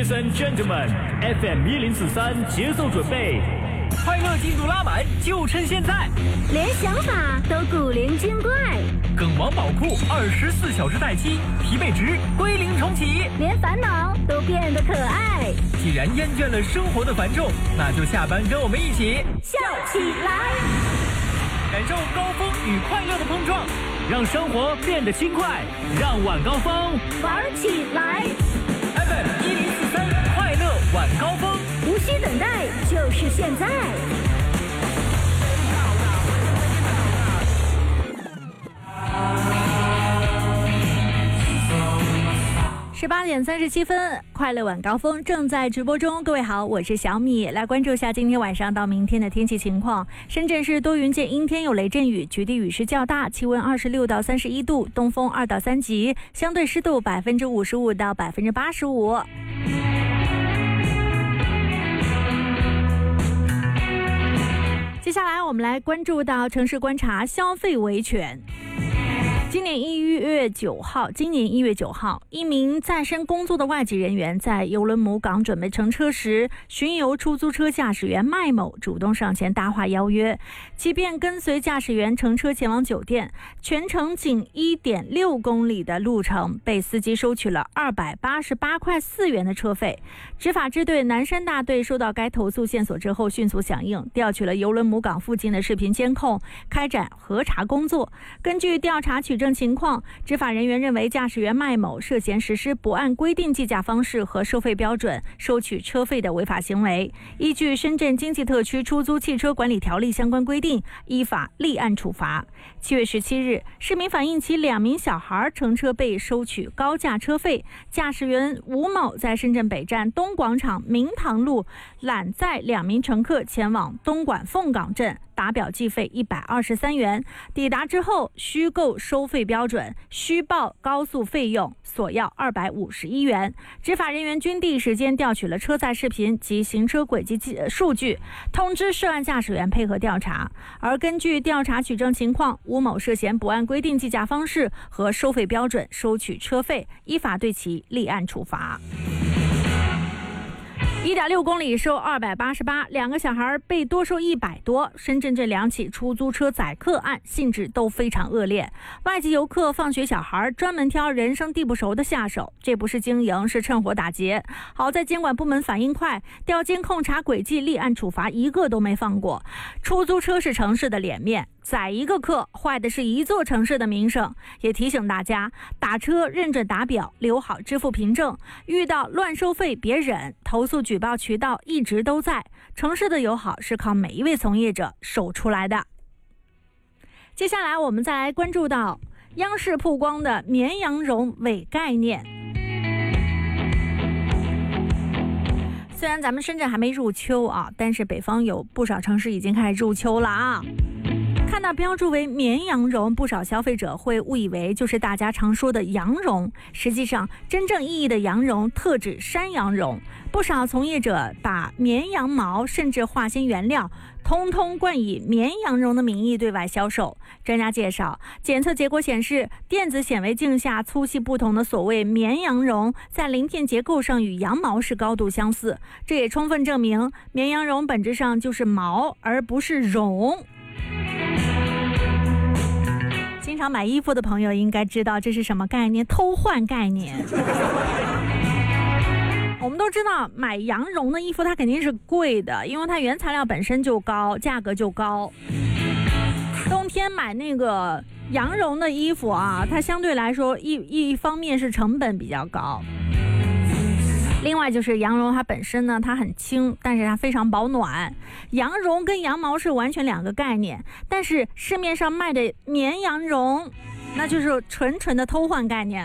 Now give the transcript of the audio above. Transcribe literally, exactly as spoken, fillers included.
Ladies and gentlemen, F M 一零四三节奏准备，快乐进度拉满，就趁现在。 连想法都古灵精怪， 梗王宝库二十四小时待机，疲惫值归零重启， 连烦恼都变得可爱。 既然厌倦了生活的繁重，那就下班跟我们一起笑起来， 感受高峰与快乐的碰撞，让生活变得轻快，让晚高峰玩起来。 F M 一零四三快乐晚高峰， 无需等待，就是现在。十八点三十七分，快乐晚高峰正在直播中。各位好，我是小米，来关注一下今天晚上到明天的天气情况。深圳市多云见阴天，有雷阵雨，局地雨势较大，气温二十六到三十一度，东风二到三级，相对湿度百分之五十五到百分之八十五。接下来我们来关注到城市观察消费维权。今年一月九号，今年一月九号，一名在深工作的外籍人员在邮轮母港准备乘车时，巡游出租车驾驶员麦某主动上前搭话邀约，即便跟随驾驶员乘车前往酒店，全程仅 一点六公里的路程，被司机收取了二百八十八块四元的车费。执法支队南山大队收到该投诉线索之后，迅速响应，调取了邮轮母港附近的视频监控，开展核查工作。根据调查取证情况，执法人员认为驾驶员麦某涉嫌实施不按规定计价方式和收费标准收取车费的违法行为，依据深圳经济特区出租汽车管理条例相关规定，依法立案处罚。七月十七日，市民反映其两名小孩乘车被收取高价车费，驾驶员吴某在深圳北站东广场明塘路揽载两名乘客前往东莞凤岗镇，打表计费一百二十三元，抵达之后虚构收费标准，虚报高速费用，索要二百五十一元。执法人员均第一时间调取了车载视频及行车轨迹数据，通知涉案驾驶员配合调查。而根据调查取证情况，吴某涉嫌不按规定计价方式和收费标准收取车费，依法对其立案处罚。一点六公里收二百八十八，两个小孩被多收一百多。深圳这两起出租车宰客案性质都非常恶劣，外籍游客放学小孩专门挑人生地不熟的下手，这不是经营，是趁火打劫。好在监管部门反应快，调监控查轨迹，立案处罚，一个都没放过。出租车是城市的脸面，宰一个客坏的是一座城市的名声。也提醒大家，打车认准打表，留好支付凭证，遇到乱收费别忍，投诉举报渠道一直都在。城市的友好是靠每一位从业者守出来的。接下来我们再来关注到央视曝光的绵羊绒伪概念。虽然咱们深圳还没入秋啊，但是北方有不少城市已经开始入秋了啊。看到标注为绵羊绒，不少消费者会误以为就是大家常说的羊绒，实际上真正意义的羊绒特指山羊绒。不少从业者把绵羊毛甚至化纤原料通通冠以绵羊绒的名义对外销售。专家介绍，检测结果显示，电子显微镜下粗细不同的所谓绵羊绒在鳞片结构上与羊毛是高度相似，这也充分证明绵羊绒本质上就是毛而不是绒。经常买衣服的朋友应该知道这是什么概念，偷换概念。我们都知道买羊绒的衣服它肯定是贵的，因为它原材料本身就高，价格就高。冬天买那个羊绒的衣服啊，它相对来说一一方面是成本比较高，另外就是羊绒它本身呢，它很轻，但是它非常保暖。羊绒跟羊毛是完全两个概念，但是市面上卖的绵羊绒那就是纯纯的偷换概念。